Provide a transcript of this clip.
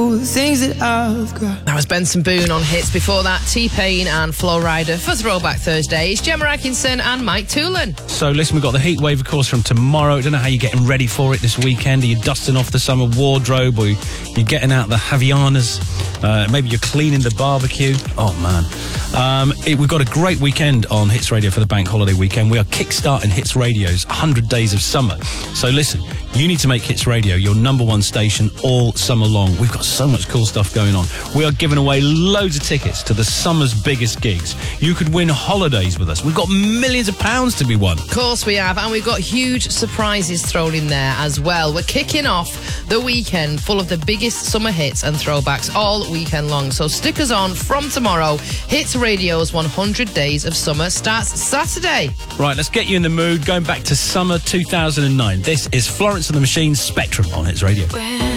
the things that I've got. That was Benson Boone on Hits. Before that, T-Pain and Flo Rida for Throwback Thursday. It's Gemma Atkinson and Mike Toolan. So listen, we've got the heat wave, of course, from tomorrow. I don't know how you're getting ready for it this weekend. Are you dusting off the summer wardrobe, or you're getting out the Havianas? Maybe you're cleaning the barbecue. Oh, man. We've got a great weekend on Hits Radio for the bank holiday weekend. We are kickstarting Hits Radio's 100 Days of Summer. So listen, you need to make Hits Radio your number one station all summer long. We've got so much cool stuff going on. We are giving away loads of tickets to the summer's biggest gigs. You could win holidays with us. We've got millions of pounds to be won. Of course we have, and we've got huge surprises thrown in there as well. We're kicking off the weekend full of the biggest summer hits and throwbacks all weekend long. So stick us on from tomorrow. Hits Radio's 100 Days of Summer starts Saturday. Right, let's get you in the mood. Going back to summer 2009. This is Florence and the Machine's Spectrum on Hits Radio.